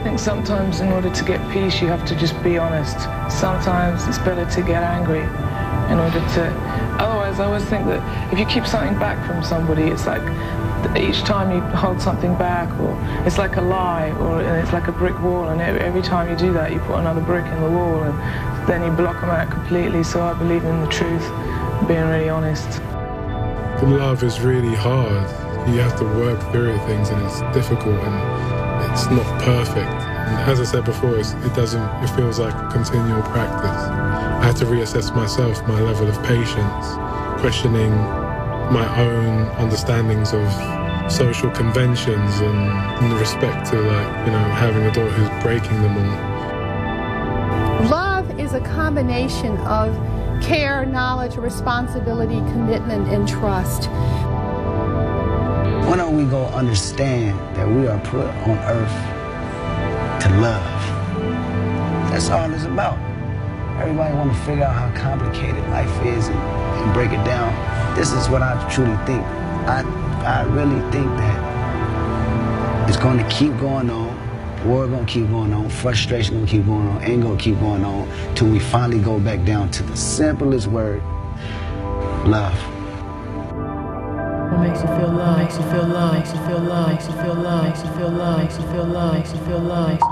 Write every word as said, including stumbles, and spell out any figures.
think sometimes in order to get peace, you have to just be honest. Sometimes it's better to get angry in order to... Otherwise, I always think that if you keep something back from somebody, it's like each time you hold something back, or it's like a lie, or and it's like a brick wall, and every time you do that, you put another brick in the wall, and then you block them out completely. So I believe in the truth, being really honest. Love is really hard. You have to work through things, and it's difficult, and it's not perfect. And as I said before, it's, it doesn't. It feels like a continual practice. I have to reassess myself, my level of patience, questioning my own understandings of social conventions and in respect to, like, you know, having a daughter who's breaking them all. Love is a combination of care, knowledge, responsibility, commitment, and trust. When are we going to understand that we are put on earth to love? That's all it's about. Everybody want to figure out how complicated life is and, and break it down. This is what I truly think. I, I really think that it's going to keep going on. War going to keep going on. Frustration going to keep going on. Anger going to keep going on till we finally go back down to the simplest word, love. What makes you feel love? Makes you feel love? Makes you feel love? Makes you feel love? Makes you feel love? Makes you feel love? Makes you feel love?